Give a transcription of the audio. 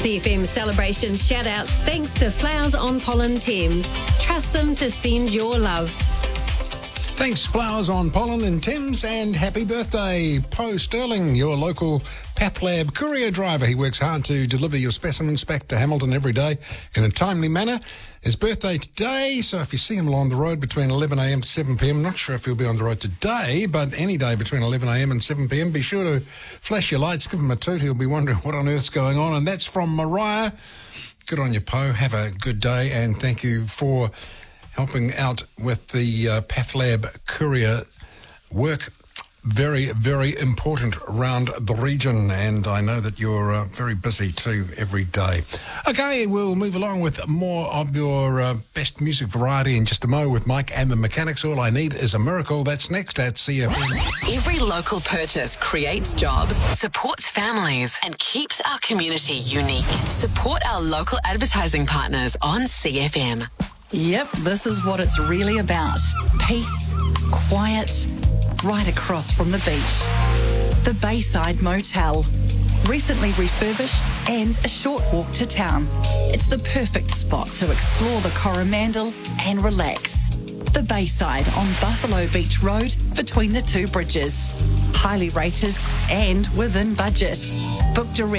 CFM celebration shout-outs thanks to Flowers on Pollen Thames. Trust them to send your love. Thanks, Flowers on Pollen in Thames, and happy birthday, Poe Sterling, your local PathLab courier driver. He works hard to deliver your specimens back to Hamilton every day in a timely manner. His birthday today, so if you see him along the road between 11am to 7pm, not sure if he'll be on the road today, but any day between 11am and 7pm, be sure to flash your lights, give him a toot. He'll be wondering what on earth's going on. And that's from Mariah. Good on you, Poe. Have a good day, and thank you for helping out with the PathLab courier work. Very, very important around the region, and I know that you're very busy too every day. Okay, we'll move along with more of your best music variety in just a mo with Mike and the Mechanics. All I Need Is a Miracle. That's next at CFM. Every local purchase creates jobs, supports families, and keeps our community unique. Support our local advertising partners on CFM. Yep, this is what it's really about. Peace, quiet, right across from the beach. The Bayside Motel. Recently refurbished and a short walk to town. It's the perfect spot to explore the Coromandel and relax. The Bayside on Buffalo Beach Road between the two bridges. Highly rated and within budget. Book direct